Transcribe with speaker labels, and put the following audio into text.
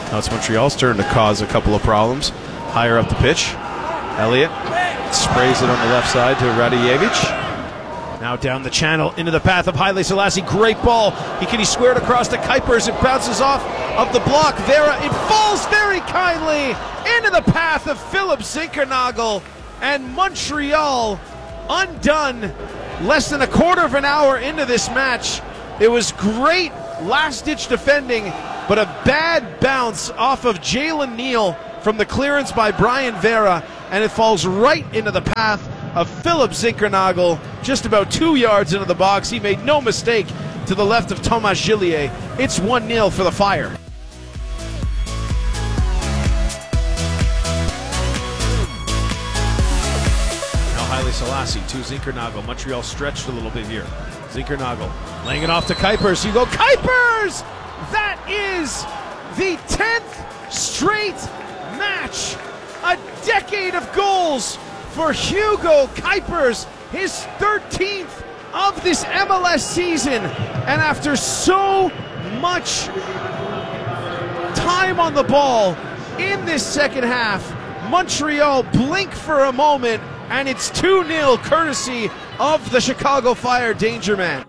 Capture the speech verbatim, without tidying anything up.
Speaker 1: Now it's Montreal's turn to cause a couple of problems. Higher up the pitch. Elliott sprays it on the left side to Radijevich. Now down the channel into the path of Haile Selassie. Great ball. He can he square it across to Kuipers. It bounces off of the block. Vera, it falls very kindly into the path of Philip Zinkernagel. And Montreal undone less than a quarter of an hour into this match. It was great last-ditch defending, but a bad bounce off of Jalen Neal from the clearance by Brian Vera, and it falls right into the path of Philip Zinkernagel, just about two yards into the box. He made no mistake to the left of Thomas Gillier. It's one nil for the Fire. Now Haile Selassie to Zinkernagel. Montreal stretched a little bit here. Zinkernagel laying it off to Kuipers. You go Kuipers! That is the tenth straight match. A decade of goals for Hugo Kuipers, his thirteenth of this M L S season. And after so much time on the ball in this second half, Montreal blink for a moment, and it's two nil courtesy of the Chicago Fire Danger Man.